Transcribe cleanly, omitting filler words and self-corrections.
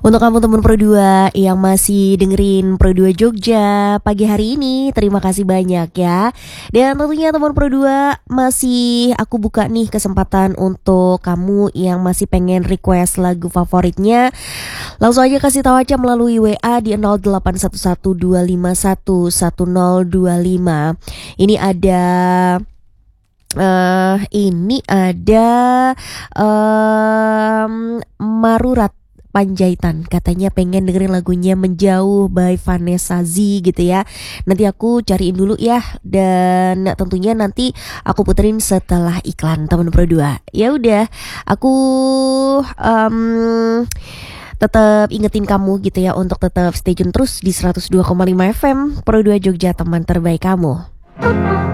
Untuk kamu teman Pro 2 yang masih dengerin Pro 2 Jogja pagi hari ini, terima kasih banyak ya. Dan tentunya teman Pro 2 masih aku buka nih kesempatan untuk kamu yang masih pengen request lagu favoritnya. Langsung aja kasih tahu aja melalui WA di 0812511025. Ini ada Marurat Panjaitan, katanya pengen dengerin lagunya Menjauh by Vanessa Z gitu ya. Nanti aku cariin dulu ya, dan tentunya nanti aku puterin setelah iklan teman Pro 2. Ya udah, aku tetap ingetin kamu gitu ya untuk tetap stay tune terus di 102,5 FM Pro 2 Jogja, teman terbaik kamu.